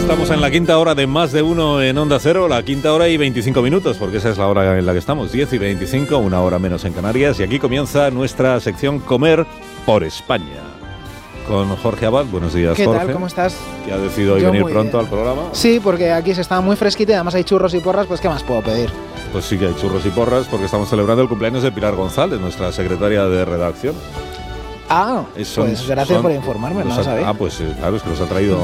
Estamos en la quinta hora de Más de Uno en Onda Cero, la quinta hora y 25 minutos, porque esa es la hora en la que estamos, 10 y 25, una hora menos en Canarias, y aquí comienza nuestra sección Comer por España. Con Jorge Abad. Buenos días, ¿Qué Jorge. tal? ¿Cómo estás? Que ha decidido hoy Yo venir muy pronto bien. al programa. Sí, porque aquí se está muy fresquito y además hay churros y porras, pues ¿qué más puedo pedir? Pues sí que hay churros y porras, porque estamos celebrando el cumpleaños de Pilar González, nuestra secretaria de redacción. Ah, pues gracias por informarme, no lo sabía. Pues claro, es que los ha traído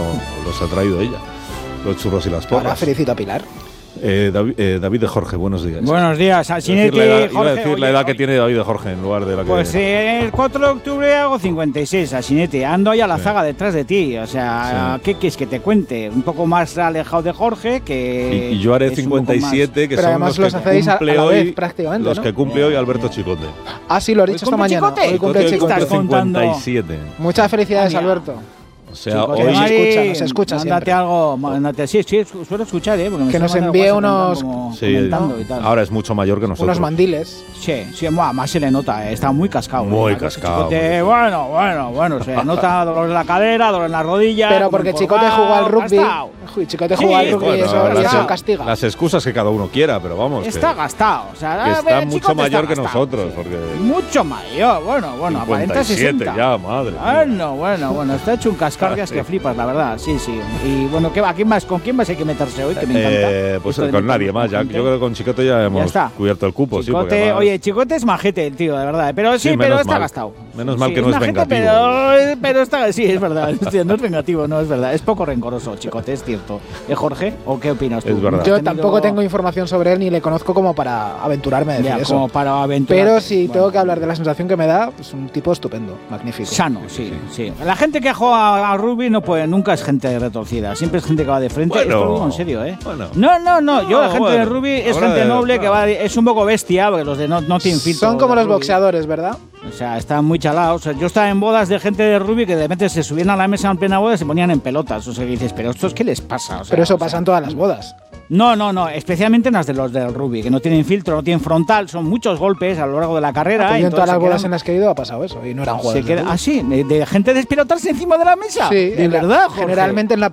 ella, los churros y las porras. Ahora felicito a Pilar. David de Jorge, buenos días. Buenos días, Alsinete, Iba a decir la edad que tiene David de Jorge en lugar de la que... Pues el 4 de octubre hago 56, Alsinete. Ando ahí a la zaga detrás de ti. O sea, Sí. ¿qué quieres que te cuente? Un poco más alejado de Jorge que... Y yo haré es un poco 57, que Pero son además los los que hacéis a cumple la vez, hoy, prácticamente, los ¿no? que cumple hoy Alberto Chicote. Ah, sí, lo he dicho esta cumple mañana. Chicote? Hoy cumple ¿Qué Chicote. estás contando? 57. Muchas felicidades, Ah, mira. Alberto. O sea, Chicote, hoy... Mari, nos escucha mándate siempre. algo, mándate. Sí, suelo escuchar, porque me Que está nos mandando envíe WhatsApp unos- como Sí, comentando y tal. ahora es mucho mayor que nosotros. Unos mandiles. Sí, más se le nota, está muy cascado. Muy Alberto cascado, Chicote, muy bueno, se le nota dolor en la cadera, dolor en la rodilla. Pero como porque encorvado, Chicote jugó al rugby. gastado. Chicote Sí, jugó al rugby y Bueno, eso castiga. las excusas que cada uno quiera, pero vamos. Está gastado, o sea, que está el mucho Chicote mayor está que gastado, nosotros, sí. porque... Mucho mayor, bueno, aparenta 57 60. ya, madre mía. Bueno, está hecho un cascargas que flipas, la verdad, sí. Y bueno, ¿con quién más hay que meterse hoy? Que me encanta. Pues Esto de con meter nadie más. Yo gente. creo que con Chicote ya hemos está. cubierto el cupo. Chicote, porque además- oye, Chicote es majete el tío, de verdad. Pero Sí, pero menos está mal. gastado. Menos mal Sí, que no es majete, vengativo. pero está, sí, es verdad. Hostia, no es vengativo, no es verdad. Es poco rencoroso, Chicote, es cierto. Jorge? ¿O qué opinas tú? Es verdad. Yo ¿Has tenido- tampoco tengo información sobre él ni le conozco como para aventurarme a decir Ya, eso. como para aventurar. Pero si tengo que hablar de la sensación que me da, es un tipo estupendo, magnífico. Sano, sí. La gente que juega a rugby nunca es gente retorcida, siempre es gente que va de frente. Bueno, esto lo digo en serio, ¿eh? bueno. No. Yo, la gente bueno, de rugby es ahora gente de- noble que claro. es un poco bestia, porque los de no tienen filtro. Son como de los rugby. boxeadores, ¿verdad? O sea, están muy chalados. O sea, yo estaba en bodas de gente de rugby que de repente se subían a la mesa en plena boda y se ponían en pelotas. O sea, que dices, pero ¿estos qué les pasa? O sea, Pero eso o sea, pasa en todas las bodas. No, especialmente en las de los del rugby, que no tienen filtro, no tienen frontal, son muchos golpes a lo largo de la carrera. Pues yo en entonces todas las se bodas quedan- en las que he ido ha pasado eso y no eran jugadores. ¿Ah, sí? ¿De gente despilotarse encima de la mesa? Sí, ¿De verdad, Jorge? generalmente en la